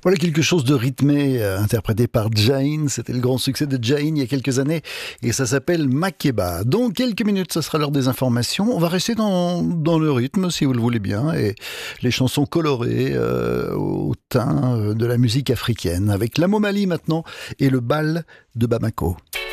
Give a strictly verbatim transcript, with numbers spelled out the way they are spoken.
Voilà quelque chose de rythmé, euh, interprété par Jain. C'était le grand succès de Jain il y a quelques années et ça s'appelle Makeba. Dans quelques minutes, ce sera l'heure des informations. On va rester dans, dans le rythme, si vous le voulez bien, et les chansons colorées euh, au teint euh, de la musique africaine, avec la Momali maintenant et le bal de Bamako.